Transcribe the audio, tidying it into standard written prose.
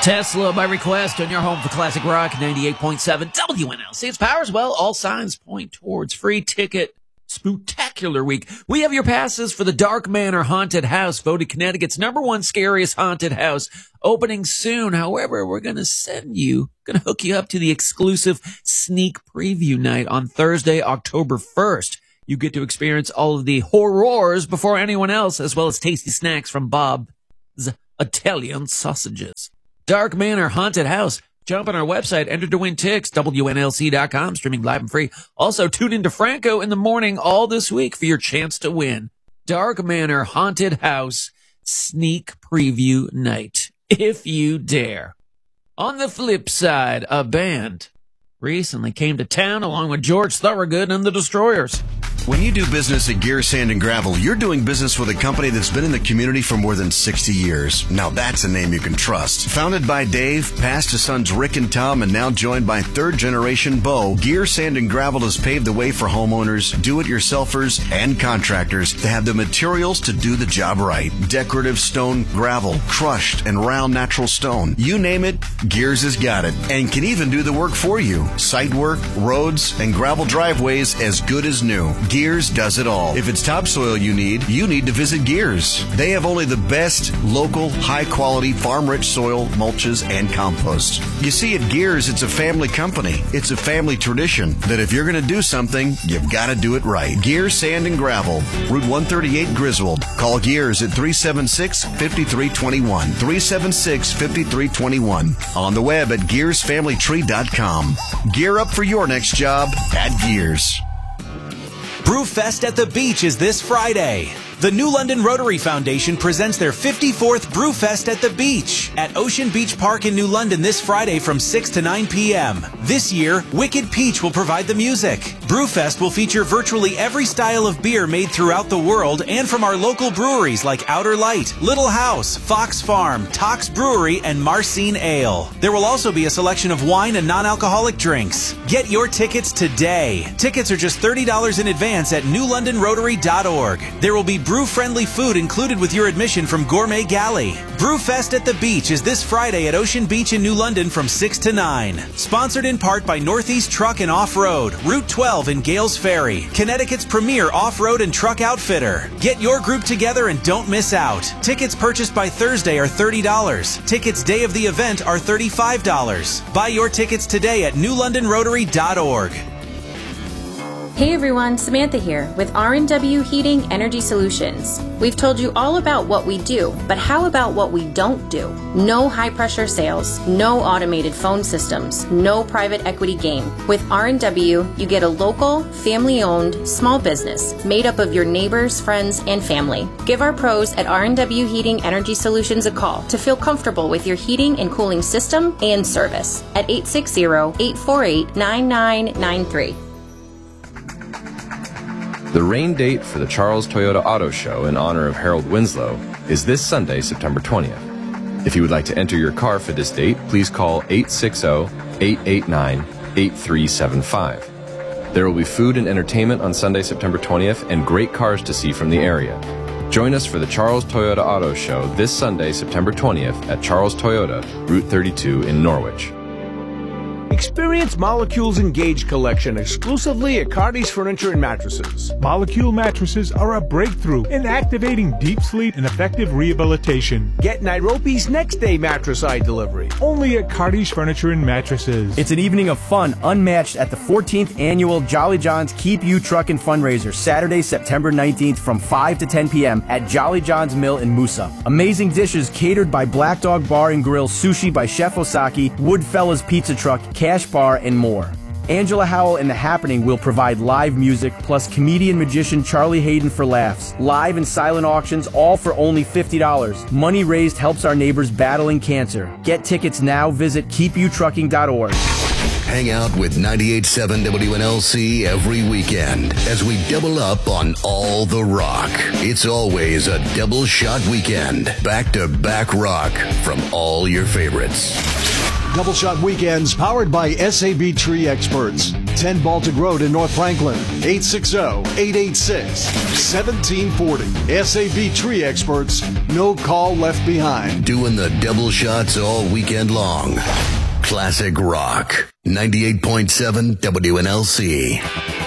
Tesla by request on your home for classic rock, 98.7 WNLC. It's Powerswell. All signs point towards free ticket spooktacular week. We have your passes for the Dark Manor Haunted House, voted Connecticut's #1 scariest haunted house, opening soon. However, we're going to hook you up to the exclusive sneak preview night on Thursday, October 1st. You get to experience all of the horrors before anyone else, as well as tasty snacks from Bob's Italian Sausages. Dark Manor Haunted House. Jump on our website, enter to win tickets, WNLC.com, streaming live and free. Also, tune into Franco in the morning all this week for your chance to win. Dark Manor Haunted House Sneak Preview Night, if you dare. On the flip side, a band recently came to town along with George Thorogood and the Destroyers. When you do business at Gear Sand and Gravel, you're doing business with a company that's been in the community for more than 60 years. Now that's a name you can trust. Founded by Dave, passed to sons Rick and Tom, and now joined by third-generation Bo, Gear Sand and Gravel has paved the way for homeowners, do-it-yourselfers, and contractors to have the materials to do the job right. Decorative stone, gravel, crushed and round natural stone. You name it, Gears has got it, and can even do the work for you. Site work, roads, and gravel driveways as good as new. Gears does it all. If it's topsoil you need to visit Gears. They have only the best local, high-quality, farm-rich soil, mulches, and compost. You see, at Gears, it's a family company. It's a family tradition that if you're going to do something, you've got to do it right. Gears Sand and Gravel, Route 138 Griswold. Call Gears at 376-5321. 376-5321. On the web at gearsfamilytree.com. Gear up for your next job at Gears. Brewfest at the Beach is this Friday. The New London Rotary Foundation presents their 54th Brewfest at the Beach at Ocean Beach Park in New London this Friday from 6 to 9 p.m. This year, Wicked Peach will provide the music. Brewfest will feature virtually every style of beer made throughout the world and from our local breweries like Outer Light, Little House, Fox Farm, Tox Brewery, and Marcine Ale. There will also be a selection of wine and non-alcoholic drinks. Get your tickets today. Tickets are just $30 in advance at newlondonrotary.org. There will be brew-friendly food included with your admission from Gourmet Galley. Brewfest at the Beach is this Friday at Ocean Beach in New London from 6 to 9. Sponsored in part by Northeast Truck and Off-Road, Route 12 in Gales Ferry, Connecticut's premier off-road and truck outfitter. Get your group together and don't miss out. Tickets purchased by Thursday are $30. Tickets day of the event are $35. Buy your tickets today at newlondonrotary.org. Hey everyone, Samantha here with R&W Heating Energy Solutions. We've told you all about what we do, but how about what we don't do? No high-pressure sales, no automated phone systems, no private equity game. With R&W, you get a local, family-owned, small business made up of your neighbors, friends, and family. Give our pros at R&W Heating Energy Solutions a call to feel comfortable with your heating and cooling system and service at 860-848-9993. The rain date for the Charles Toyota Auto Show in honor of Harold Winslow is this Sunday, September 20th. If you would like to enter your car for this date, please call 860-889-8375. There will be food and entertainment on Sunday, September 20th, and great cars to see from the area. Join us for the Charles Toyota Auto Show this Sunday, September 20th at Charles Toyota, Route 32 in Norwich. Experience Molecule's Engage collection exclusively at Cardi's Furniture and Mattresses. Molecule mattresses are a breakthrough in activating deep sleep and effective rehabilitation. Get Nairobi's next day mattress eye delivery. Only at Cardi's Furniture and Mattresses. It's an evening of fun unmatched at the 14th annual Jolly John's Keep You Truckin' fundraiser, Saturday, September 19th from 5 to 10 p.m. at Jolly John's Mill in Moosup. Amazing dishes catered by Black Dog Bar and Grill, sushi by Chef Osaki, Woodfellas Pizza Truck, Cash Bar, and more. Angela Howell and The Happening will provide live music, plus comedian-magician Charlie Hayden for laughs. Live and silent auctions, all for only $50. Money raised helps our neighbors battling cancer. Get tickets now. Visit keepyoutrucking.org. Hang out with 98.7 WNLC every weekend as we double up on all the rock. It's always a double shot weekend. Back-to-back rock from all your favorites. Double Shot Weekends powered by SAB Tree Experts. 10 Baltic Road in North Franklin. 860-886-1740. SAB Tree Experts. No call left behind. Doing the double shots all weekend long. Classic Rock. 98.7 WNLC.